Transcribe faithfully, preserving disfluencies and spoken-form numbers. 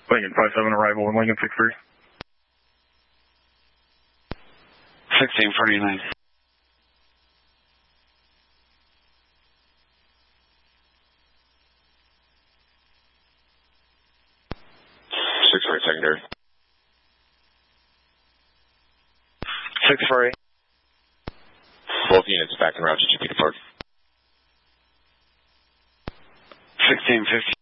Lincoln five seven arrival in Lincoln six three. sixteen forty-nine. six four eight secondary. six four eight. Both units back en route to G P to Park. sixteen fifty.